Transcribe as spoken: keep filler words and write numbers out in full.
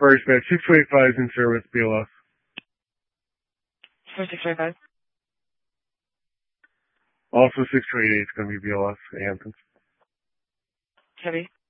First bet, six two eight five is in service, B L S. For six two eight five. Also six two eight eight is going to be B L S, Hamptons. Heavy.